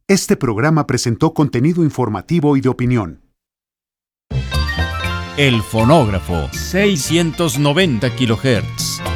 Este programa presentó contenido informativo y de opinión. El fonógrafo, 690 kHz.